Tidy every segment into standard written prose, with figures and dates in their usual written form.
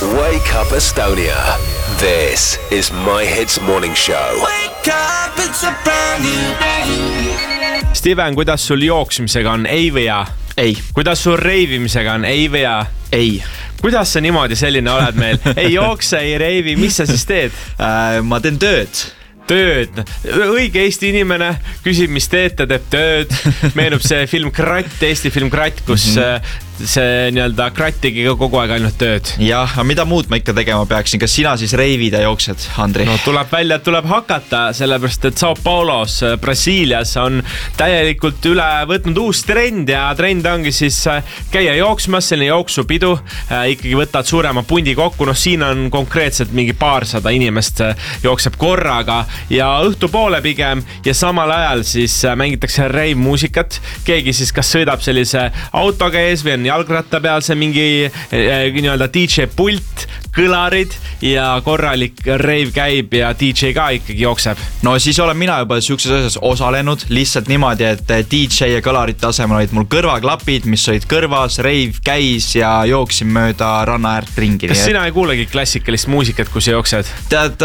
Wake up Estonia. This is My Hits Morning Show. Wake up, it's a brand new day. Steven, kuidas sul jooksmisega on? Ei või jaa? Ei. Kuidas sul reivimisega on? Ei või jaa? Ei. Kuidas sa niimoodi selline oled meil? Ei jookse, ei reivi, mis sa siis teed? Ma teen tööd. Tööd. Õige Eesti inimene küsib, mis teed, ta teeb tööd. Meenub see film Kratt, Eesti film Kratt, kus see nii-öelda Kratt tegi kogu aeg ainult tööd. Jah, aga mida muud ma ikka tegema peaksin? Kas sina siis reivid ja jooksed, Andri? No tuleb välja, et tuleb hakata, sellepärast et Sao Paulos, Brasiilias on täielikult üle võtnud uus trend ja trend ongi siis käia jooksmas, selline jooksupidu, ikkagi võtad suurema pundi kokku, siin on konkreetselt mingi paarsada inimest jookseb korraga ja õhtupoole pigem ja samal ajal siis mängitakse rave-muusikat, keegi siis kas sõidab sellise autoga ees või on jalgratta peal see mingi nii-öelda DJ pult, kõlarid ja korralik rave käib ja DJ ka ikkagi jookseb. No siis olen mina juba siukses asjas osalenud, lihtsalt niimoodi, et DJ ja kõlarite asemel olid mul kõrvaklapid, mis olid kõrvas, rave käis ja jooksin mööda ranna äärt ringi. Kas sina ei kuulegi klassikalist muusikat, kus sa jooksed? Tead,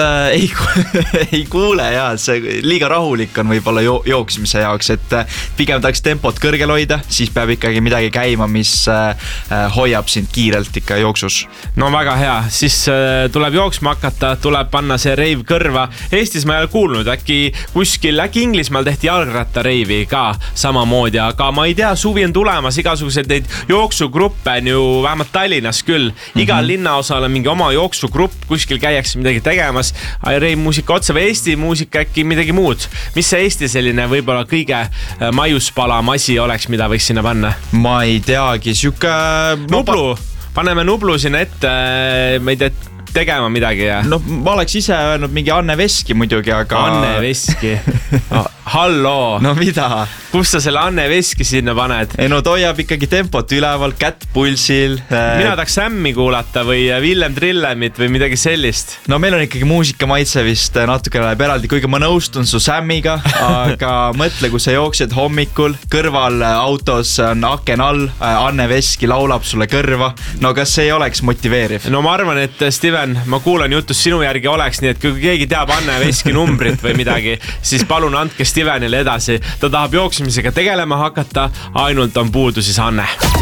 ei kuule ja see liiga rahulik on võib-olla jooksmise jaoks, et pigem tahaks tempot kõrgel hoida, siis peab ikkagi midagi käima, mis hoiab sind kiirelt ikka jooksus. No väga hea, siis tuleb jooksma hakata, tuleb panna see reiv kõrva. Eestis ma ei ole kuulnud, äkki Inglismaal tehti jalgratta reivi ka samamoodi, aga ma ei tea, suvi on tulemas, igasuguseid neid jooksugruppe on ju vähemalt Tallinnas küll. Igal linnaosal on mingi oma jooksugrupp, kuskil käiakse midagi tegemas, reiv muusika otsa või Eesti muusika äkki midagi muud. Mis see Eesti selline võib-olla kõige maiuspalam asi oleks, mida võiks sinna panna? Ma ei teagi, siuke... Nublu, paneme Nublu sinna ette, ma ei tea, tegema midagi ja... No ma oleks ise öelnud mingi Anne Veski muidugi, aga... Anne Veski. Halloo. No mida? Kus sa selle Anne Veski sinna paned? Ei no ta hoiab ikkagi tempot üleval, kätt pulsil. Mina tahaks Sammi kuulata või Villem Trillemit või midagi sellist. No meil on ikkagi muusikamaitse vist natuke läheb eraldi, kuigi ma nõustun su Sammiga, aga mõtle, kui sa jooksed hommikul, kõrval autos on aken all, Anne Veski laulab sulle kõrva. No kas see ei oleks motiveeriv? No ma arvan, et Steven, ma kuulan jutus sinu järgi oleks, nii et kui keegi teab Anne Veski numbrit või midagi, siis palun andke Stevenile edasi. Ta tahab jooksmisega tegelema hakata, ainult on puudu siis Anne.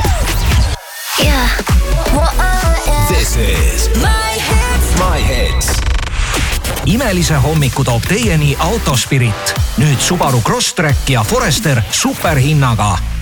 This is My Hits. Imelise hommiku toob teieni Autospirit. Nüüd Subaru Crosstrek ja Forester superhinnaga.